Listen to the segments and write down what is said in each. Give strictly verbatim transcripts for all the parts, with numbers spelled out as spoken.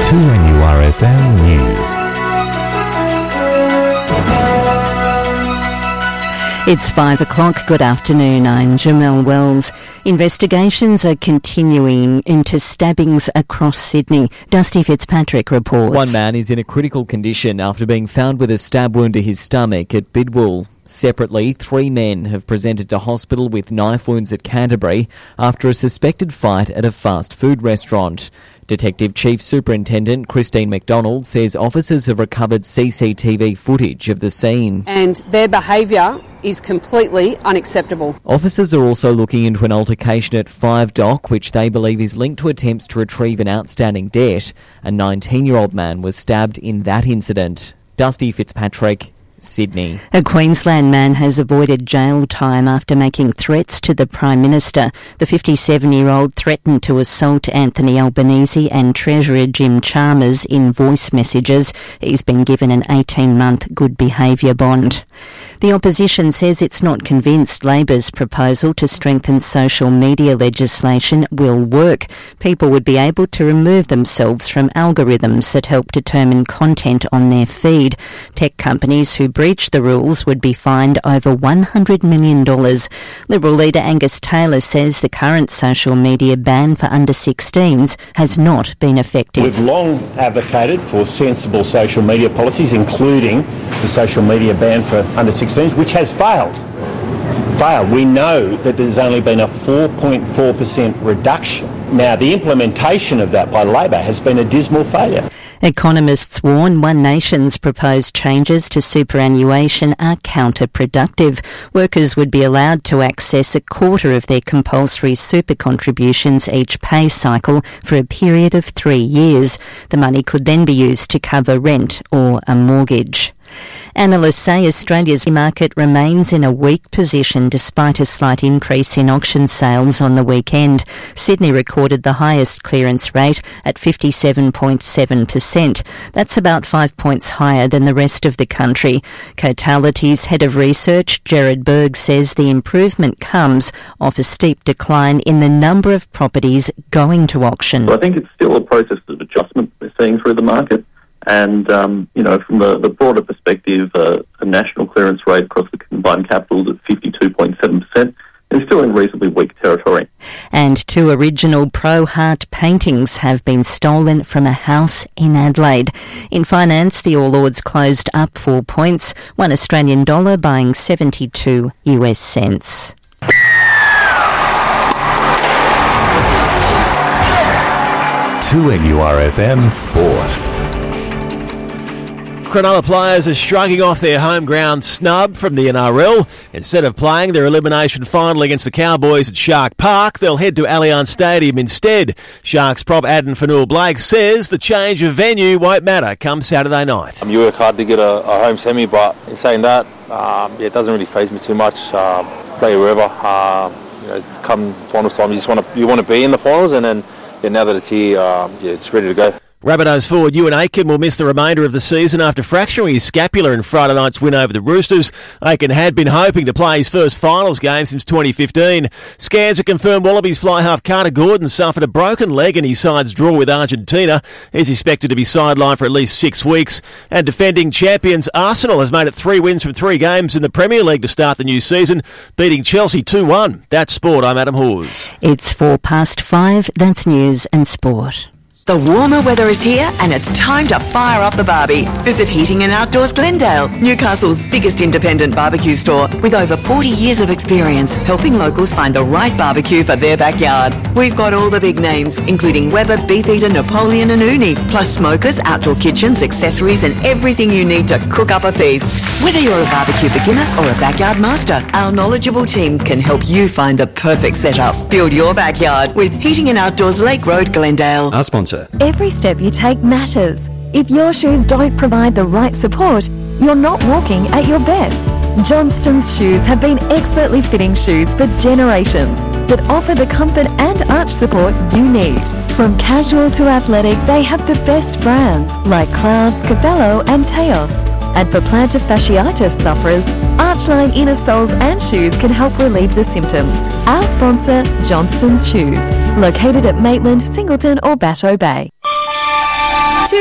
two N U R F M News. It's five o'clock. Good afternoon. I'm Jamelle Wells. Investigations are continuing into stabbings across Sydney. Dusty Fitzpatrick reports. One man is in a critical condition after being found with a stab wound to his stomach at Bidwell. Separately, three men have presented to hospital with knife wounds at Canterbury after a suspected fight at a fast food restaurant. Detective Chief Superintendent Christine McDonald says officers have recovered C C T V footage of the scene. And their behaviour is completely unacceptable. Officers are also looking into an altercation at Five Dock, which they believe is linked to attempts to retrieve an outstanding debt. A nineteen-year-old man was stabbed in that incident. Dusty Fitzpatrick, Sydney. A Queensland man has avoided jail time after making threats to the Prime Minister. The fifty-seven-year-old threatened to assault Anthony Albanese and Treasurer Jim Chalmers in voice messages. He's been given an eighteen-month good behaviour bond. The opposition says it's not convinced Labor's proposal to strengthen social media legislation will work. People would be able to remove themselves from algorithms that help determine content on their feed. Tech companies who breach the rules would be fined over one hundred million dollars. Liberal leader Angus Taylor says the current social media ban for under sixteens has not been effective. We've long advocated for sensible social media policies, including the social media ban for under sixteens, which has failed. Failed. We know that there's only been a four point four percent reduction. Now, the implementation of that by Labor has been a dismal failure. Economists warn One Nation's proposed changes to superannuation are counterproductive. Workers would be allowed to access a quarter of their compulsory super contributions each pay cycle for a period of three years. The money could then be used to cover rent or a mortgage. Analysts say Australia's market remains in a weak position despite a slight increase in auction sales on the weekend. Sydney recorded the highest clearance rate at fifty-seven point seven percent. That's about five points higher than the rest of the country. Cotality's head of research, Gerard Berg, says the improvement comes off a steep decline in the number of properties going to auction. Well, I think it's still a process of adjustment we're seeing through the market. And, um, you know, from the, the broader perspective, uh, a national clearance rate across the combined capitals at fifty-two point seven percent is still in reasonably weak territory. And two original Pro Heart paintings have been stolen from a house in Adelaide. In finance, the All Ords closed up four points, one Australian dollar buying seventy-two US cents. two N U R F M Sport. Cronulla players are shrugging off their home ground snub from the N R L. Instead of playing their elimination final against the Cowboys at Shark Park, they'll head to Allianz Stadium instead. Sharks prop Adam Fanua-Blake says the change of venue won't matter come Saturday night. Um, you work hard to get a, a home semi, but in saying that, um, yeah, it doesn't really faze me too much. Um, play wherever. Um, you know, come finals time, you just want to you want to be in the finals, and then yeah, now that it's here, um, yeah, it's ready to go. Rabbitohs forward Ewan Aitken will miss the remainder of the season after fracturing his scapula in Friday night's win over the Roosters. Aitken had been hoping to play his first finals game since twenty fifteen. Scans have confirmed Wallabies fly half Carter Gordon suffered a broken leg in his side's draw with Argentina. He's expected to be sidelined for at least six weeks. And defending champions Arsenal has made it three wins from three games in the Premier League to start the new season, beating Chelsea two one. That's sport. I'm Adam Hawes. It's four past five. That's news and sport. The warmer weather is here and it's time to fire up the barbie. Visit Heating and Outdoors Glendale, Newcastle's biggest independent barbecue store with over forty years of experience helping locals find the right barbecue for their backyard. We've got all the big names, including Weber, Beefeater, Napoleon and Uni, plus smokers, outdoor kitchens, accessories and everything you need to cook up a feast. Whether you're a barbecue beginner or a backyard master, our knowledgeable team can help you find the perfect setup. Build your backyard with Heating and Outdoors Lake Road, Glendale. Our sponsor. Every step you take matters. If your shoes don't provide the right support, you're not walking at your best. Johnston's Shoes have been expertly fitting shoes for generations that offer the comfort and arch support you need. From casual to athletic, they have the best brands like Clouds, Cabello and Teos. And for plantar fasciitis sufferers, Archline inner soles and shoes can help relieve the symptoms. Our sponsor, Johnston's Shoes, located at Maitland, Singleton or Batteau Bay.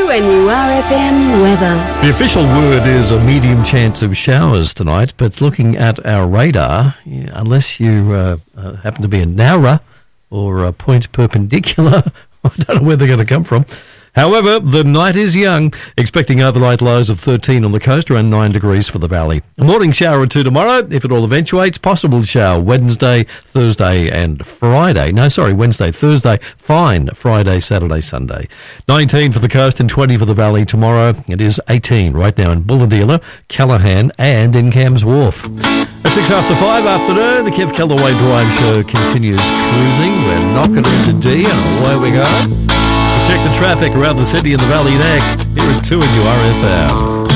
two N U R F M weather. The official word is a medium chance of showers tonight, but looking at our radar, yeah, unless you uh, uh, happen to be a Nowra or a point perpendicular, I don't know where they're going to come from. However, the night is young, expecting overnight lows of thirteen on the coast, around nine degrees for the valley. A morning shower or two tomorrow, if it all eventuates. Possible shower Wednesday, Thursday and Friday. No, sorry, Wednesday, Thursday, fine. Friday, Saturday, Sunday. nineteen for the coast and twenty for the valley tomorrow. It is eighteen right now in Bulahdelah, Callaghan and in Cam's Wharf. At six after five afternoon, the Kev Callaway Drive Show continues cruising. We're knocking into D and away we go. Check the traffic around the city and the valley next, here at two N U R F M.